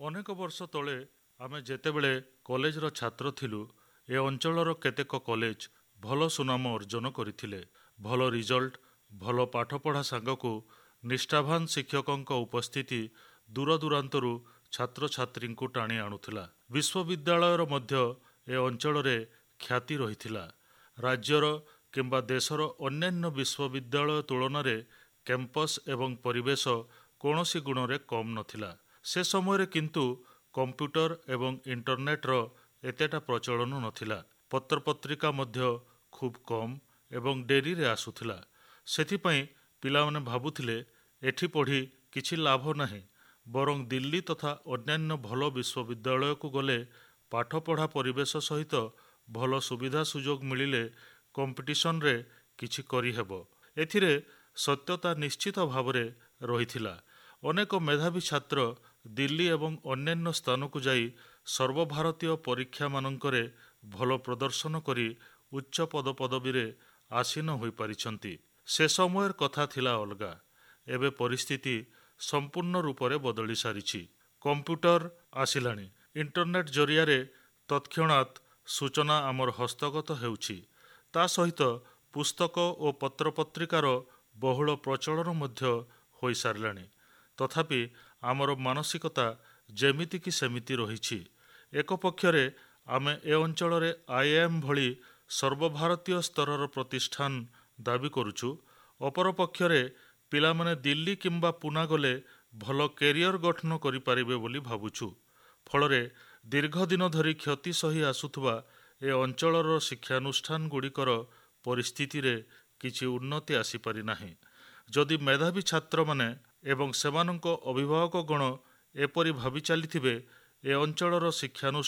ଅନେକ ବର୍ଷ ତଳେ ଆମେ ଯେତେବେଳେ କଲେଜର ଛାତ୍ର ଥିଲୁ, ଏ ଅଞ୍ଚଳର କେତେକ କଲେଜ ଭଲ ସୁନାମ ଅର୍ଜନ କରିଥିଲେ। ଭଲ ରିଜଲ୍ଟ, ଭଲ ପାଠପଢ଼ା ସାଙ୍ଗକୁ ନିଷ୍ଠାବାନ ଶିକ୍ଷକଙ୍କ ଉପସ୍ଥିତି ଦୂରଦୂରାନ୍ତରୁ ଛାତ୍ରଛାତ୍ରୀଙ୍କୁ ଟାଣି ଆଣୁଥିଲା। ବିଶ୍ୱବିଦ୍ୟାଳୟର ମଧ୍ୟ ଏ ଅଞ୍ଚଳରେ ଖ୍ୟାତି ରହିଥିଲା। ରାଜ୍ୟର କିମ୍ବା ଦେଶର ଅନ୍ୟାନ୍ୟ ବିଶ୍ୱବିଦ୍ୟାଳୟ ତୁଳନାରେ କ୍ୟାମ୍ପସ୍ ଏବଂ ପରିବେଶ କୌଣସି ଗୁଣରେ କମ୍ ନଥିଲା। ସେ ସମୟରେ କିନ୍ତୁ କମ୍ପ୍ୟୁଟର ଏବଂ ଇଣ୍ଟରନେଟ୍ର ଏତେଟା ପ୍ରଚଳନ ନଥିଲା। ପତ୍ରପତ୍ରିକା ମଧ୍ୟ ଖୁବ୍ କମ୍ ଏବଂ ଡେରିରେ ଆସୁଥିଲା। ସେଥିପାଇଁ ପିଲାମାନେ ଭାବୁଥିଲେ ଏଠି ପଢ଼ି କିଛି ଲାଭ ନାହିଁ, ବରଂ ଦିଲ୍ଲୀ ତଥା ଅନ୍ୟାନ୍ୟ ଭଲ ବିଶ୍ୱବିଦ୍ୟାଳୟକୁ ଗଲେ ପାଠପଢ଼ା ପରିବେଶ ସହିତ ଭଲ ସୁବିଧା ସୁଯୋଗ ମିଳିଲେ କମ୍ପିଟିସନରେ କିଛି କରିହେବ। ଏଥିରେ ସତ୍ୟତା ନିଶ୍ଚିତ ଭାବରେ ରହିଥିଲା। ଅନେକ ମେଧାବୀ ଛାତ୍ର ଦିଲ୍ଲୀ ଏବଂ ଅନ୍ୟାନ୍ୟ ସ୍ଥାନକୁ ଯାଇ ସର୍ବଭାରତୀୟ ପରୀକ୍ଷାମାନଙ୍କରେ ଭଲ ପ୍ରଦର୍ଶନ କରି ଉଚ୍ଚ ପଦପଦବୀରେ ଆସୀନ ହୋଇପାରିଛନ୍ତି। ସେ ସମୟର କଥା ଥିଲା ଅଲଗା। ଏବେ ପରିସ୍ଥିତି ସମ୍ପୂର୍ଣ୍ଣ ରୂପରେ ବଦଳି ସାରିଛି। କମ୍ପ୍ୟୁଟର ଆସିଲାଣି। ଇଣ୍ଟରନେଟ୍ ଜରିଆରେ ତତ୍କ୍ଷଣାତ୍ ସୂଚନା ଆମର ହସ୍ତଗତ ହେଉଛି। ତା ସହିତ ପୁସ୍ତକ ଓ ପତ୍ରପତ୍ରିକାର ବହୁଳ ପ୍ରଚଳନ ମଧ୍ୟ ହୋଇସାରିଲାଣି। ତଥାପି ଆମର ମାନସିକତା ଯେମିତିକି ସେମିତି ରହିଛି। ଏକ ପକ୍ଷରେ ଆମେ ଏ ଅଞ୍ଚଳରେ IIM ଭଳି ସର୍ବଭାରତୀୟ ସ୍ତରର ପ୍ରତିଷ୍ଠାନ ଦାବି କରୁଛୁ, ଅପରପକ୍ଷରେ ପିଲାମାନେ ଦିଲ୍ଲୀ କିମ୍ବା ପୁନା ଗଲେ ଭଲ କ୍ୟାରିୟର ଗଠନ କରିପାରିବେ ବୋଲି ଭାବୁଛୁ। ଫଳରେ ଦୀର୍ଘଦିନ ଧରି କ୍ଷତି ସହି ଆସୁଥିବା ଏ ଅଞ୍ଚଳର ଶିକ୍ଷାନୁଷ୍ଠାନଗୁଡ଼ିକର ପରିସ୍ଥିତିରେ କିଛି ଉନ୍ନତି ଆସିପାରିନାହିଁ। ଯଦି ମେଧାବୀ ଛାତ୍ରମାନେ ଏବଂ ସେମାନଙ୍କ ଅଭିଭାବକଗଣ ଏପରି ଭାବି ଚାଲିଥିବେ, ଏ ଅଞ୍ଚଳର ଶିକ୍ଷାନୁଷ୍ଠାନ